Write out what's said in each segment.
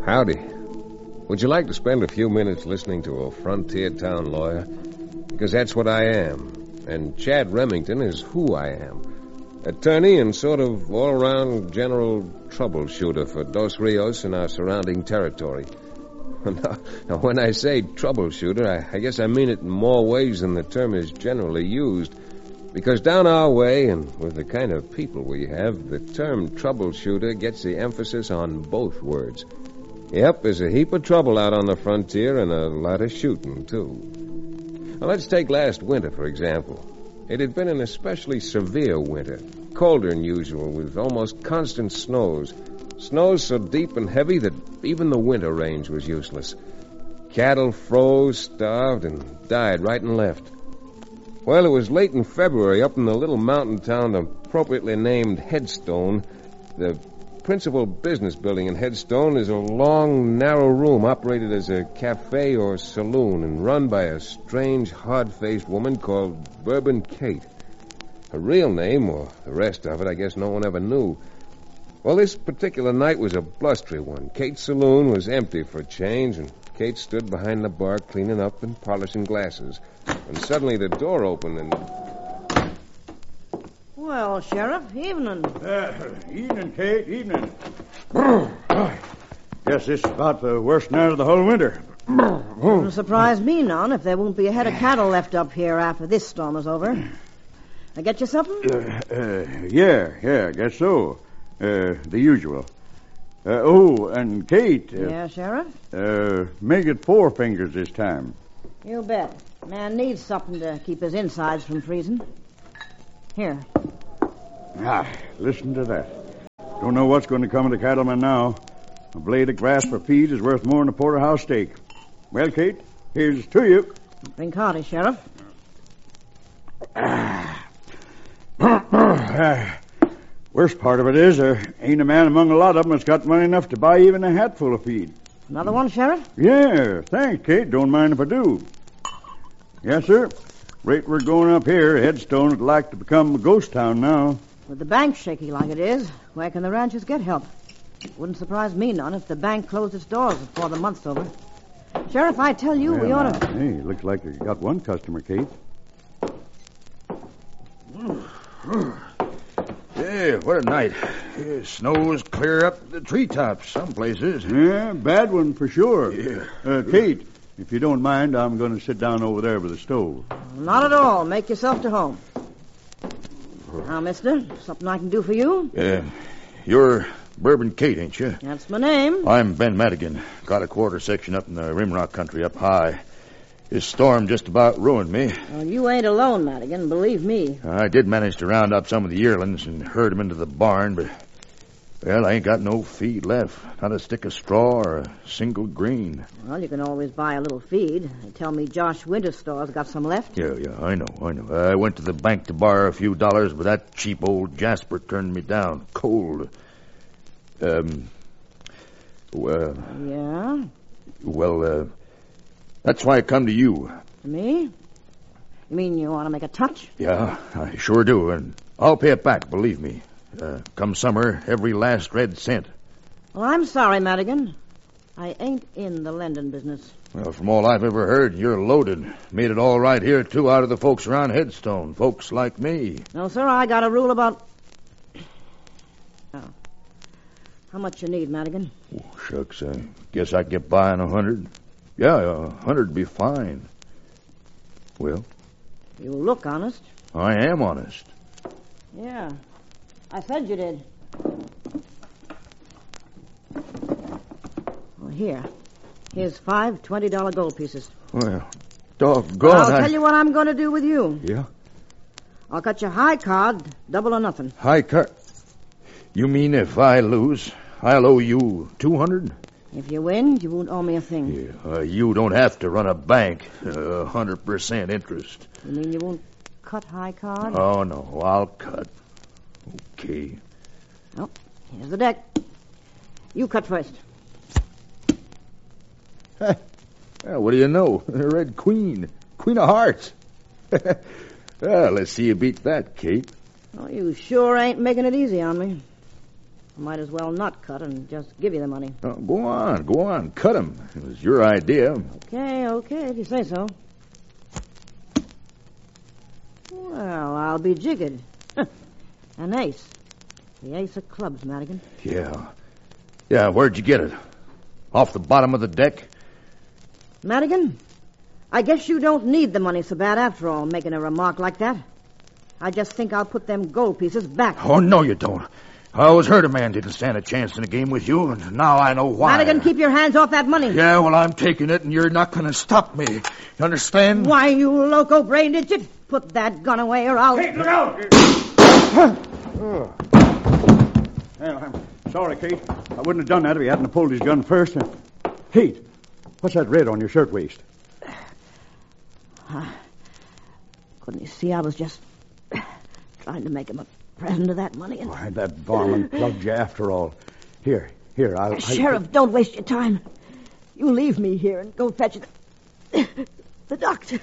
Howdy. Would you like to spend a few minutes listening to a frontier town lawyer? Because that's what I am. And Chad Remington is who I am. Attorney and sort of all-around general troubleshooter for Dos Rios and our surrounding territory. Now, when I say troubleshooter, I guess I mean it in more ways than the term is generally used. Because down our way, and with the kind of people we have, the term troubleshooter gets the emphasis on both words. Yep, there's a heap of trouble out on the frontier and a lot of shooting, too. Now, let's take last winter, for example. It had been an especially severe winter, colder than usual, with almost constant snows. Snows so deep and heavy that even the winter range was useless. Cattle froze, starved, and died right and left. Well, it was late in February up in the little mountain town appropriately named Headstone. The principal business building in Headstone is a long, narrow room operated as a cafe or saloon and run by a strange, hard-faced woman called Bourbon Kate. Her real name, or the rest of it, I guess no one ever knew. Well, this particular night was a blustery one. Kate's saloon was empty for a change, and Kate stood behind the bar cleaning up and polishing glasses. And suddenly the door opened and... Well, Sheriff, evening. Evening, Kate, evening. Guess this is about the worst night of the whole winter. Wouldn't surprise me none if there won't be a head of cattle left up here after this storm is over. I get you something? Yeah, I guess so. The usual. And Kate... yeah, Sheriff? Make it 4 fingers this time. You bet. Man needs something to keep his insides from freezing. Here. Listen to that. Don't know what's going to come of the cattleman now. A blade of grass for feed is worth more than a porterhouse steak. Well, Kate, here's to you. Drink hearty, Sheriff. Worst part of it is there ain't a man among a lot of them that's got money enough to buy even a hatful of feed. Another one, Sheriff? Yeah, thanks, Kate. Don't mind if I do. Yes, sir. Rate we're going up here, Headstone would like to become a ghost town now. With the bank shaky like it is, where can the ranchers get help? Wouldn't surprise me none if the bank closed its doors before the month's over. Sheriff, I tell you, we ought to... Hey, looks like you got one customer, Kate. Yeah, what a night. Snow's clear up the treetops some places. Yeah, bad one for sure. Yeah. Kate, if you don't mind, I'm going to sit down over there by the stove. Not at all. Make yourself to home. Now, mister, something I can do for you? You're Bourbon Kate, ain't you? That's my name. I'm Ben Madigan. Got a quarter section up in the Rimrock country up high. This storm just about ruined me. Well, you ain't alone, Madigan, believe me. I did manage to round up some of the yearlings and herd them into the barn, but, well, I ain't got no feed left. Not a stick of straw or a single grain. Well, you can always buy a little feed. They tell me Josh Winter's store's got some left. Yeah, I know. I went to the bank to borrow a few dollars, but that cheap old Jasper turned me down. Cold. Well... Yeah? Well, that's why I come to you. To me? You mean you want to make a touch? Yeah, I sure do, and I'll pay it back, believe me. Come summer, every last red cent. Well, I'm sorry, Madigan. I ain't in the lending business. Well, from all I've ever heard, you're loaded. Made it all right here, too, out of the folks around Headstone. Folks like me. No, sir, I got a rule about... Oh. How much you need, Madigan? Oh, shucks, I guess I can get by on 100. Yeah, 100'd be fine. Well? You look honest. I am honest. Yeah, I said you did. Well, here's 5 $20 gold pieces. Well, doggone. I'll tell you what I'm going to do with you. Yeah? I'll cut you high card, double or nothing. High card? You mean if I lose, I'll owe you 200? If you win, you won't owe me a thing. Yeah, you don't have to run a bank. 100% interest. You mean you won't cut high card? Oh, no, I'll cut. Okay. Oh, here's the deck. You cut first. Well, what do you know? Red Queen. Queen of Hearts. Well, let's see you beat that, Kate. Oh, you sure ain't making it easy on me. I might as well not cut and just give you the money. Oh, go on. Cut him. It was your idea. Okay, if you say so. Well, I'll be jiggered. An ace. The ace of clubs, Madigan. Yeah, where'd you get it? Off the bottom of the deck? Madigan, I guess you don't need the money so bad after all, making a remark like that. I just think I'll put them gold pieces back. Oh, no, you don't. I always heard a man didn't stand a chance in a game with you, and now I know why. Madigan, keep your hands off that money. Yeah, well, I'm taking it, and you're not going to stop me. You understand? Why, you loco-brained idiot. Put that gun away or I'll... Hey, look out! Well, I'm sorry, Kate. I wouldn't have done that if he hadn't pulled his gun first. Kate, what's that red on your shirtwaist? Couldn't you see I was just trying to make him a present of that money? And... Why, that varmint plugged you after all. Here, I'll... Sheriff, don't waste your time. You leave me here and go fetch the doctor.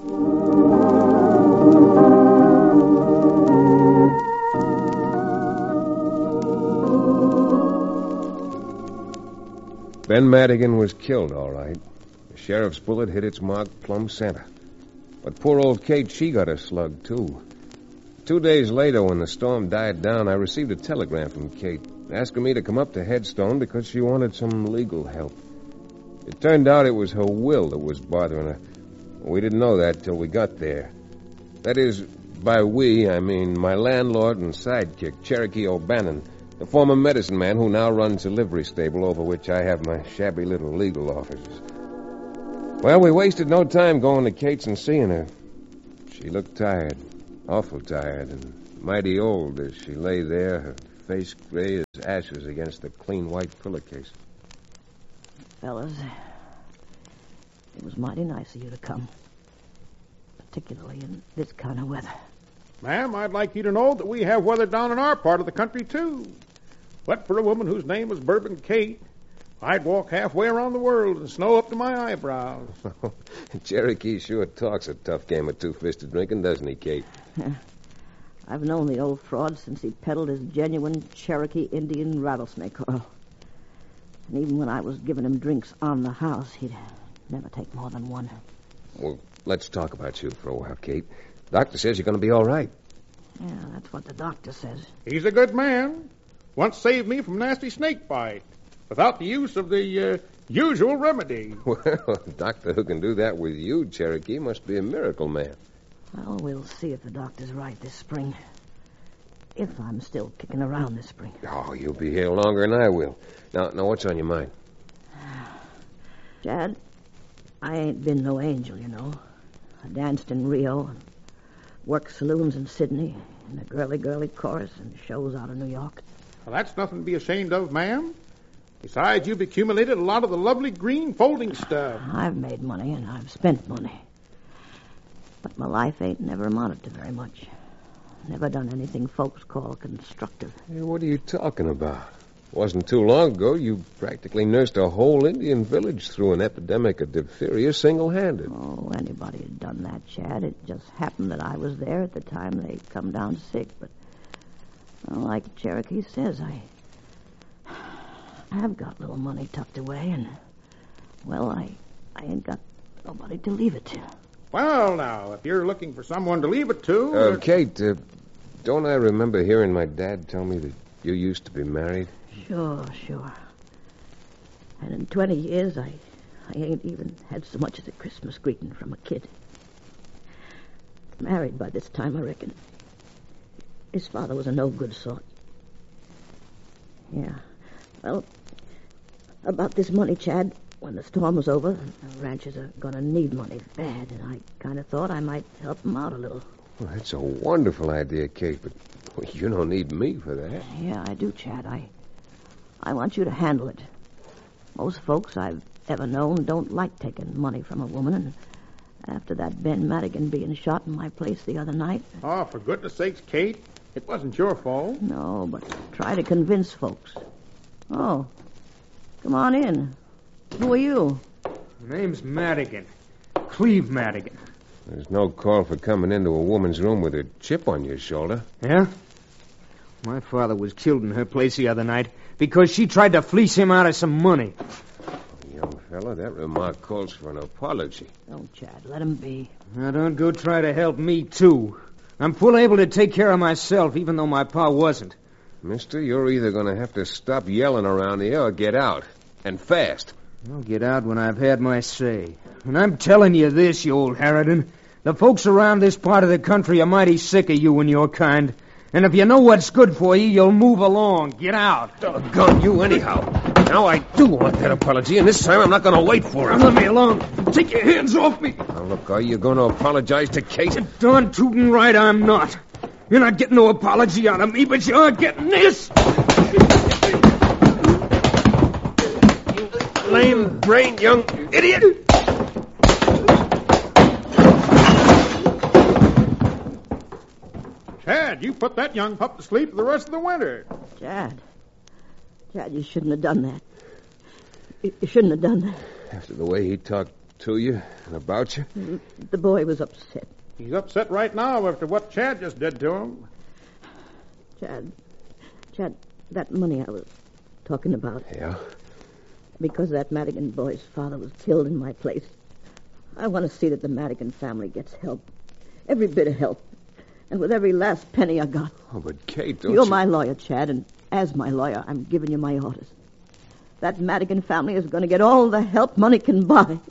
Ben Madigan was killed, all right. The sheriff's bullet hit its mark plumb center. But poor old Kate, she got a slug, too. 2 days later, when the storm died down, I received a telegram from Kate asking me to come up to Headstone because she wanted some legal help. It turned out it was her will that was bothering her. We didn't know that till we got there. That is, by we, I mean my landlord and sidekick, Cherokee O'Bannon, the former medicine man who now runs a livery stable over which I have my shabby little legal offices. Well, we wasted no time going to Kate's and seeing her. She looked tired, awful tired, and mighty old as she lay there, her face gray as ashes against the clean white pillowcase. Fellas, it was mighty nice of you to come, particularly in this kind of weather. Ma'am, I'd like you to know that we have weather down in our part of the country, too. But for a woman whose name was Bourbon Kate, I'd walk halfway around the world and snow up to my eyebrows. Cherokee sure talks a tough game of two-fisted drinking, doesn't he, Kate? I've known the old fraud since he peddled his genuine Cherokee Indian rattlesnake oil. And even when I was giving him drinks on the house, he'd never take more than one. Well, let's talk about you for a while, Kate. Doctor says you're going to be all right. Yeah, that's what the doctor says. He's a good man. Once saved me from nasty snake bite without the use of the usual remedy. Well, a doctor who can do that with you, Cherokee, must be a miracle man. Well, we'll see if the doctor's right this spring. If I'm still kicking around this spring. Oh, you'll be here longer than I will. Now, what's on your mind? Chad, I ain't been no angel, you know. I danced in Rio and worked saloons in Sydney and a girly chorus and shows out of New York. Well, that's nothing to be ashamed of, ma'am. Besides, you've accumulated a lot of the lovely green folding stuff. I've made money and I've spent money. But my life ain't never amounted to very much. Never done anything folks call constructive. Hey, what are you talking about? Wasn't too long ago you practically nursed a whole Indian village through an epidemic of diphtheria single-handed. Oh, anybody had done that, Chad. It just happened that I was there at the time they come down sick. But, well, like Cherokee says, I have got little money tucked away, and, well, I ain't got nobody to leave it to. Well, now, if you're looking for someone to leave it to... Kate, don't I remember hearing my dad tell me that you used to be married? Sure. And in 20 years, I ain't even had so much as a Christmas greeting from a kid. Married by this time, I reckon. His father was a no-good sort. Yeah. Well, about this money, Chad, when the storm was over, the ranchers are going to need money bad, and I kind of thought I might help them out a little. Well, that's a wonderful idea, Kate, but you don't need me for that. Yeah, I do, Chad. I want you to handle it. Most folks I've ever known don't like taking money from a woman, and after that Ben Madigan being shot in my place the other night... Oh, for goodness sakes, Kate, it wasn't your fault. No, but try to convince folks. Oh, come on in. Who are you? My name's Madigan. Cleve Madigan. There's no call for coming into a woman's room with a chip on your shoulder. Yeah? My father was killed in her place the other night because she tried to fleece him out of some money. Young fella, that remark calls for an apology. Oh, Chad, let him be. Now, don't go try to help me, too. I'm full able to take care of myself, even though my pa wasn't. Mister, you're either going to have to stop yelling around here or get out. And fast. I'll get out when I've had my say. And I'm telling you this, you old harridan. The folks around this part of the country are mighty sick of you and your kind. And if you know what's good for you, you'll move along. Get out. Doggone you anyhow. Now I do want that apology, and this time I'm not going to wait for it. Now, let me alone. Take your hands off me. Now, look, are you going to apologize to Kate? Darn tootin' right I'm not. You're not getting no apology out of me, but you are getting this. You lame-brained young idiot. Chad, you put that young pup to sleep for the rest of the winter. Chad, you shouldn't have done that. You shouldn't have done that. After the way he talked to you and about you? The boy was upset. He's upset right now after what Chad just did to him. Chad, that money I was talking about. Yeah? Because that Madigan boy's father was killed in my place. I want to see that the Madigan family gets help. Every bit of help. And with every last penny I got. Oh, but Kate, don't You're you... my lawyer, Chad, and as my lawyer, I'm giving you my orders. That Madigan family is going to get all the help money can buy.